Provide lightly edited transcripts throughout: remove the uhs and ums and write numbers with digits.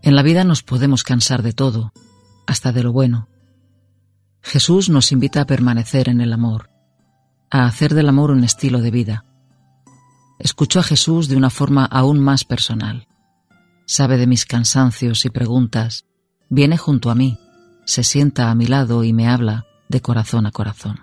En la vida nos podemos cansar de todo, hasta de lo bueno. Jesús nos invita a permanecer en el amor, a hacer del amor un estilo de vida. Escucho a Jesús de una forma aún más personal. Sabe de mis cansancios y preguntas, viene junto a mí, se sienta a mi lado y me habla de corazón a corazón.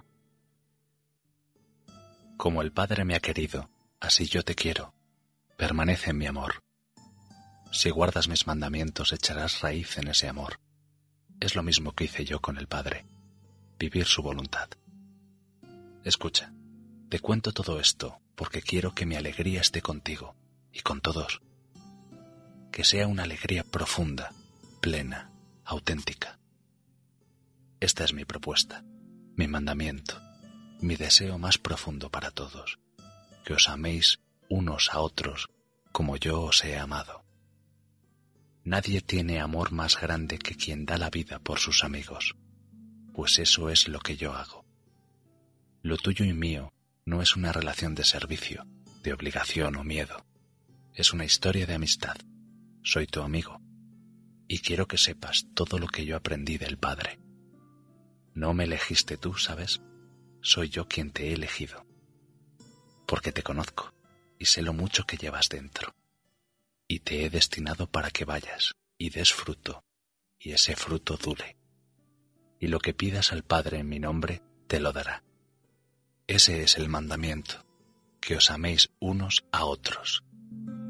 Como el Padre me ha querido, así yo te quiero. Permanece en mi amor. Si guardas mis mandamientos, echarás raíz en ese amor. Es lo mismo que hice yo con el Padre, vivir su voluntad. Escucha, te cuento todo esto porque quiero que mi alegría esté contigo y con todos. Que sea una alegría profunda, plena, auténtica. Esta es mi propuesta, mi mandamiento, mi deseo más profundo para todos, que os améis unos a otros como yo os he amado. Nadie tiene amor más grande que quien da la vida por sus amigos, pues eso es lo que yo hago. Lo tuyo y mío no es una relación de servicio, de obligación o miedo, es una historia de amistad. Soy tu amigo y quiero que sepas todo lo que yo aprendí del Padre. No me elegiste tú, ¿sabes? Soy yo quien te he elegido, porque te conozco y sé lo mucho que llevas dentro. Y te he destinado para que vayas y des fruto, y ese fruto dure. Y lo que pidas al Padre en mi nombre, te lo dará. Ese es el mandamiento, que os améis unos a otros.